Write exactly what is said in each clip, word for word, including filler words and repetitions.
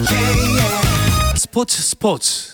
스포츠 스포츠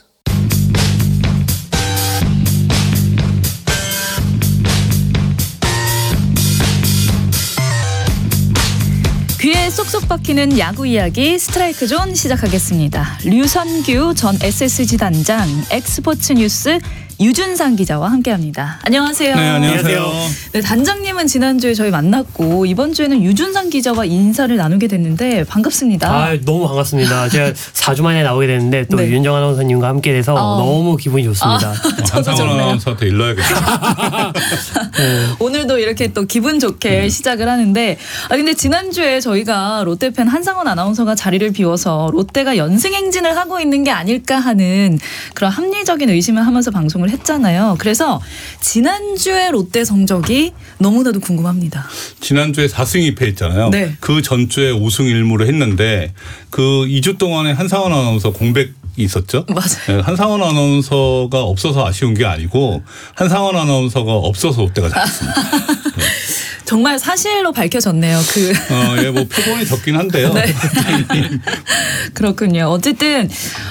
귀에 쏙쏙 박히는 야구 이야기 스트라이크 존 시작하겠습니다. 류선규 전 에스에스지 단장, 엑스포츠 뉴스 유준상 기자와 함께합니다. 안녕하세요. 네, 안녕하세요. 네, 단장님은 지난주에 저희 만났고 이번 주에는 유준상 기자와 인사를 나누게 됐는데 반갑습니다. 아, 너무 반갑습니다. 제가 사 주 만에 나오게 됐는데 또 네. 윤정 아나운서님과 함께 돼서 어. 너무 기분이 좋습니다. 아, 한상원 아나운서한테 일러야겠다. 네. 오늘도 이렇게 또 기분 좋게 음. 시작을 하는데 아 근데 지난주에 저희가 롯데팬 한상원 아나운서가 자리를 비워서 롯데가 연승행진을 하고 있는 게 아닐까 하는 그런 합리적인 의심을 하면서 방송을 했잖아요. 그래서 지난주에 롯데 성적이 너무나도 궁금합니다. 지난주에 사 승 이 패 했잖아요. 네. 그 전주에 오 승 일 무를 했는데 그 이 주 동안에 한상원 아나운서 공백이 있었죠. 맞아요. 네, 한상원 아나운서가 없어서 아쉬운 게 아니고 한상원 아나운서가 없어서 롯데가 잘했습니다. 네. 정말 사실로 밝혀졌네요. 그 어, 예, 뭐 표본이 적긴 한데요. 네. 그렇군요. 어쨌든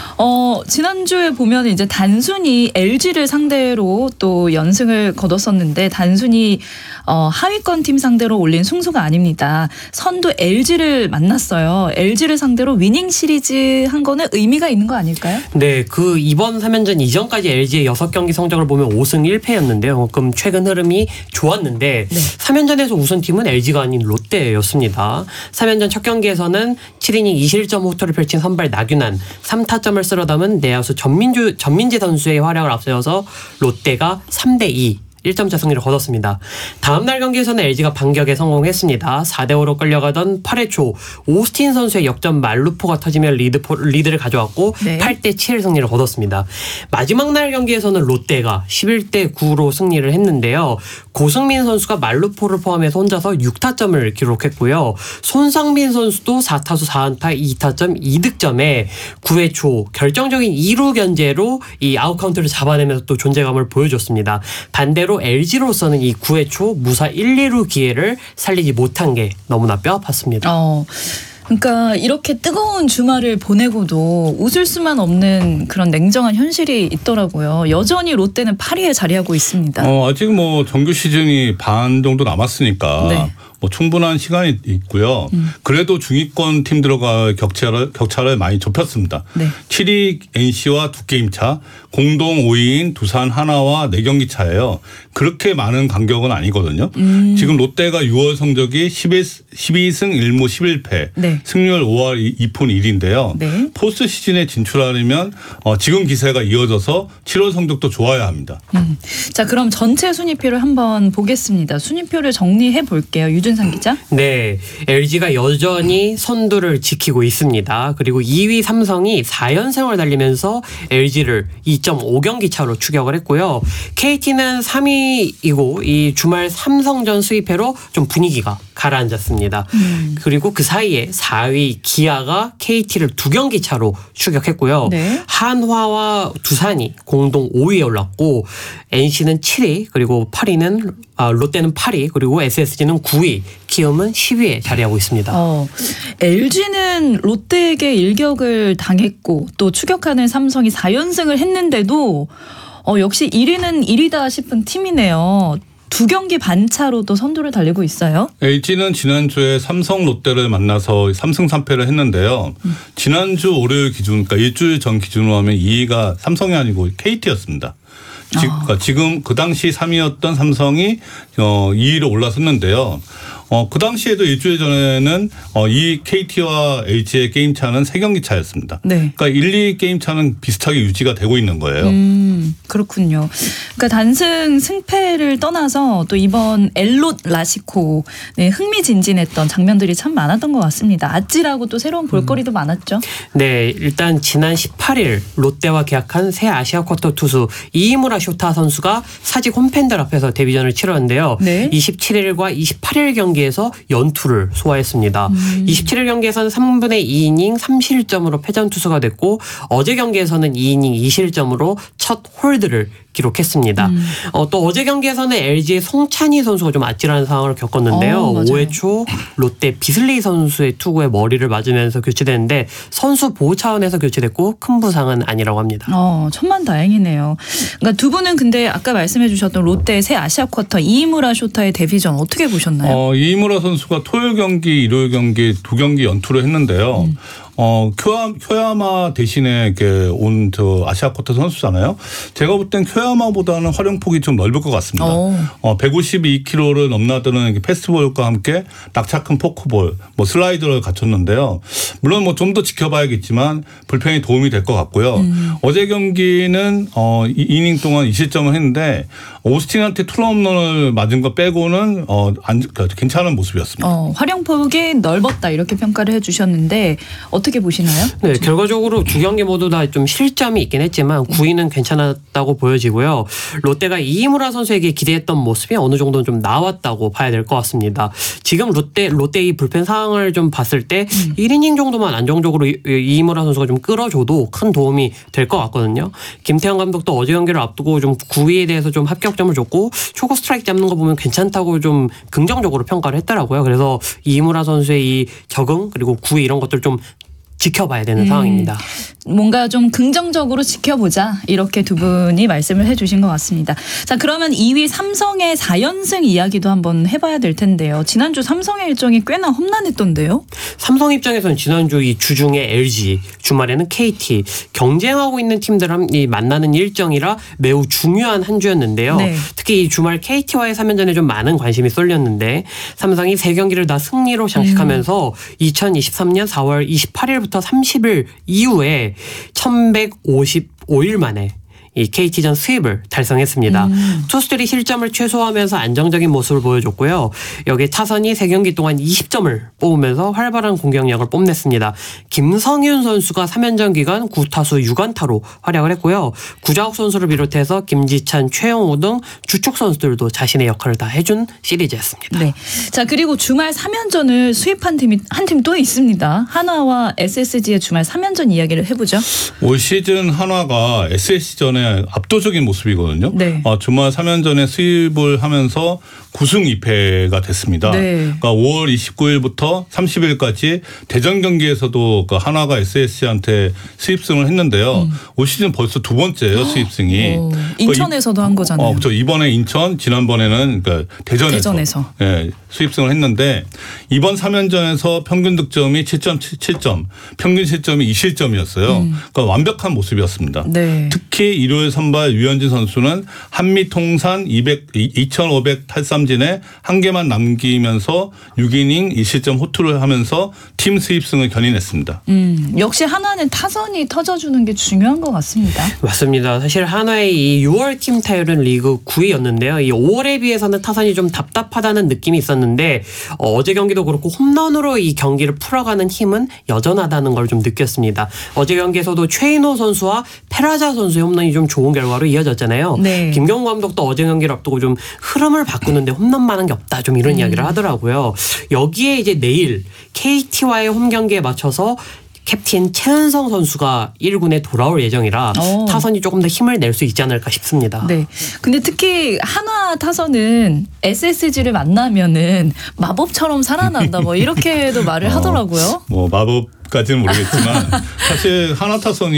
어, 지난주에 보면 이제 단순히 엘지를 상대로 또 연승을 거뒀었는데 단순히 어, 하위권 팀 상대로 올린 승수가 아닙니다. 선두 엘지를 만났어요. 엘지를 상대로 위닝 시리즈 한 거는 의미가 있는 거 아닐까요? 네, 그 이번 삼 연전 이전까지 엘지의 여섯 경기 성적을 보면 오 승 일 패였는데요. 그럼 최근 흐름이 좋았는데 네. 삼 연전에서 우승팀은 엘지가 아닌 롯데였습니다. 삼 연전 첫 경기에서는 칠 이닝 이 실점 호투를 펼친 선발 나균환, 삼 타점을 쓸어 담은 내야수 전민주, 전민재 선수의 활약을 앞세워서 롯데가 삼 대 이 일 점차 승리를 거뒀습니다. 다음 날 경기에서는 엘지가 반격에 성공했습니다. 사 대 오로 끌려가던 팔 회 초 오스틴 선수의 역전 말루포가 터지며 리드, 리드를 가져왔고 네. 팔 대 칠 승리를 거뒀습니다. 마지막 날 경기에서는 롯데가 십일 대 구로 승리를 했는데요. 고승민 선수가 말루포를 포함해서 혼자서 육 타점을 기록했고요. 손상민 선수도 사 타수 사 안타 이 타점 이 득점에 구 회 초 결정적인 이 루 견제로 이 아웃카운트를 잡아내면서 또 존재감을 보여줬습니다. 반대로 엘지로서는 이 구 회 초 무사 일, 이 루 기회를 살리지 못한 게 너무나 뼈아팠습니다. 어. 그러니까 이렇게 뜨거운 주말을 보내고도 웃을 수만 없는 그런 냉정한 현실이 있더라고요. 여전히 롯데는 팔 위에 자리하고 있습니다. 어, 아직 뭐 정규 시즌이 반 정도 남았으니까 네. 뭐 충분한 시간이 있고요. 음. 그래도 중위권 팀들과 격차를, 격차를 많이 좁혔습니다. 네. 칠 위 엔씨와 두 게임 차, 공동 오 위인 두산 하나와 네 경기 차예요. 그렇게 많은 간격은 아니거든요. 음. 지금 롯데가 유월 성적이 십이 승 일 무 십일 패, 네. 승률 오할 이 푼 일인데요. 네. 포스트 시즌에 진출하려면 어, 지금 기세가 이어져서 칠월 성적도 좋아야 합니다. 음. 자, 그럼 전체 순위표를 한번 보겠습니다. 순위표를 정리해 볼게요. 유준상 기자. 네, 엘지가 여전히 선두를 지키고 있습니다. 그리고 이 위 삼성이 사 연승을 달리면서 엘지를 이 점 오 경기 차로 추격을 했고요. 케이티는 삼 위이고 이 주말 삼성전 수입회로 좀 분위기가 가라앉았습니다. 음. 그리고 그 사이에 사 위 기아가 케이티를 두 경기 차로 추격했고요. 네. 한화와 두산이 공동 오 위에 올랐고 엔씨는 칠 위 그리고 팔 위는 아, 롯데는 팔 위 그리고 에스에스지는 구 위 키움은 십 위에 자리하고 있습니다. 어, 엘지는 롯데에게 일격을 당했고 또 추격하는 삼성이 사 연승을 했는데도 어, 역시 일 위는 일 위다 싶은 팀이네요. 두 경기 반차로도 선두를 달리고 있어요. 엘지는 지난주에 삼성 롯데를 만나서 삼 승 삼 패를 했는데요. 음. 지난주 월요일 기준, 그러니까 일주일 전 기준으로 하면 이 위가 삼성이 아니고 케이티였습니다. 지, 그러니까 지금 그 당시 삼 위였던 삼성이 어, 이 위로 올라섰는데요. 어, 그 당시에도 일주일 전에는 어, 이 케이티와 엘지의 게임 차는 세 경기 차였습니다. 네. 그러니까 일, 이 게임 차는 비슷하게 유지가 되고 있는 거예요. 음, 그렇군요. 그러니까 단승 승패를 떠나서 또 이번 엘롯 라시코 네, 흥미진진했던 장면들이 참 많았던 것 같습니다. 아찔하고 또 새로운 볼거리도 음. 많았죠. 네, 일단 지난 십팔 일 롯데와 계약한 새 아시아 쿼터 투수 이이무라 쇼타 선수가 사직 홈팬들 앞에서 데뷔전을 치렀는데요. 네. 이십칠 일과 이십팔 일 경기에서 연투를 소화했습니다. 음. 이십칠 일 경기에서는 삼분의 이 이닝 삼 실점으로 패전 투수가 됐고 어제 경기에서는 이 이닝 이 실점으로 첫 홀드를 기록했습니다. 음. 어, 또 어제 경기에서는 엘지의 송찬희 선수가 좀 아찔한 상황을 겪었는데요. 어, 오 회 초 롯데 비슬레이 선수의 투구에 머리를 맞으면서 교체됐는데 선수 보호 차원에서 교체됐고 큰 부상은 아니라고 합니다. 어, 천만 다행이네요. 그러니까 두 분은 근데 아까 말씀해 주셨던 롯데의 새 아시아 쿼터 이무라 쇼타의 데뷔전 어떻게 보셨나요? 어, 이무라 선수가 토요일 경기, 일요일 경기 두 경기 연투를 했는데요. 음. 어, 쿄야, 쿄야마 대신에 이렇게 온 저 아시아 쿼터 선수잖아요. 제가 볼 땐 쿄야마보다는 활용폭이 좀 넓을 것 같습니다. 어, 백오십이 킬로그램를 넘나드는 패스트볼과 함께 낙차 큰 포크볼, 뭐 슬라이더를 갖췄는데요. 물론 뭐 좀 더 지켜봐야겠지만 불펜이 도움이 될 것 같고요. 음. 어제 경기는 어, 이닝 동안 이 실점을 했는데 오스틴한테 투홈런을 맞은 거 빼고는 어, 안, 괜찮은 모습이었습니다. 어, 활용폭이 넓었다 이렇게 평가를 해주셨는데 어떻게 보시나요? 네, 결과적으로 두 경기 모두 다 좀 실점이 있긴 했지만 구 위는 괜찮았다고 보여지고요. 롯데가 이무라 선수에게 기대했던 모습이 어느 정도는 좀 나왔다고 봐야 될 것 같습니다. 지금 롯데 롯데의 불펜 상황을 좀 봤을 때 음. 일 이닝 정도만 안정적으로 이무라 선수가 좀 끌어줘도 큰 도움이 될 것 같거든요. 김태형 감독도 어제 경기를 앞두고 좀 구 위에 대해서 좀 합격점을 줬고 초구 스트라이크 잡는 거 보면 괜찮다고 좀 긍정적으로 평가를 했더라고요. 그래서 이무라 선수의 이 적응 그리고 구 위 이런 것들 좀 지켜봐야 되는 음, 상황입니다. 뭔가 좀 긍정적으로 지켜보자 이렇게 두 분이 말씀을 해주신 것 같습니다. 자, 그러면 이 위 삼성의 사 연승 이야기도 한번 해봐야 될 텐데요. 지난주 삼성의 일정이 꽤나 험난했던데요. 삼성 입장에서는 지난주 이 주중에 엘지, 주말에는 케이티 경쟁하고 있는 팀들이 만나는 일정이라 매우 중요한 한 주였는데요. 네. 특히 이 주말 케이티와의 삼 연전에 좀 많은 관심이 쏠렸는데 삼성이 세 경기를 다 승리로 장식하면서 음. 이천이십삼 년 사월 이십팔일부터 삼십일 이후에 천백오십오 일 만에 이 케이티전 수입을 달성했습니다. 음. 투수들이 실점을 최소화하면서 안정적인 모습을 보여줬고요. 여기에 타선이 세 경기 동안 이십 점을 뽑으면서 활발한 공격력을 뽐냈습니다. 김성윤 선수가 삼 연전 기간 구 타수 육 안타로 활약을 했고요. 구자욱 선수를 비롯해서 김지찬, 최영호 등 주축 선수들도 자신의 역할을 다 해준 시리즈였습니다. 네. 자, 그리고 주말 삼 연전을 수입한 팀이 한 팀 또 있습니다. 한화와 에스에스지의 주말 삼 연전 이야기를 해보죠. 올 시즌 한화가 에스에스지전에 압도적인 모습이거든요. 네. 어, 주말 삼 연전에 수입을 하면서 구 승 이 패가 됐습니다. 네. 그러니까 오월 이십구일부터 삼십일까지 대전 경기에서도 그 한화가 에스에스지한테 수입승을 했는데요. 음. 올 시즌 벌써 두 번째예요, 수입승이. 오, 인천에서도 한 거잖아요. 어, 그렇죠. 이번에 인천, 지난번에는 그러니까 대전에서, 대전에서. 예, 수입승을 했는데 이번 삼 연전에서 평균 득점이 칠 점 칠 점, 평균 실점이 이 실점이었어요. 음. 그러니까 완벽한 모습이었습니다. 네. 특히 일요일 선발 유현진 선수는 한미 통산 이천오백 탈삼진에 한 개만 남기면서 육 이닝 일 실점 호투를 하면서 팀 수입승을 견인했습니다. 음, 역시 한화는 타선이 터져주는 게 중요한 것 같습니다. 맞습니다. 사실 한화의 이 유월 팀 타율은 리그 구 위였는데요. 이 오월에 비해서는 타선이 좀 답답하다는 느낌이 있었는데 어, 어제 경기도 그렇고 홈런으로 이 경기를 풀어가는 힘은 여전하다는 걸 좀 느꼈습니다. 어제 경기에서도 최인호 선수와 페라자 선수의 홈런이 좀 좋은 결과로 이어졌잖아요. 네. 김경호 감독도 어제 경기를 앞두고 좀 흐름을 바꾸는데 홈런만한 게 없다 좀 이런 음. 이야기를 하더라고요. 여기에 이제 내일 케이티와의 홈 경기에 맞춰서 캡틴 최은성 선수가 일 군에 돌아올 예정이라 오. 타선이 조금 더 힘을 낼 수 있지 않을까 싶습니다. 네. 근데 특히 한화 타선은 에스에스지를 만나면은 마법처럼 살아난다 뭐 이렇게도 말을 어, 하더라고요. 뭐 마법까지는 모르겠지만 사실 한화 타선이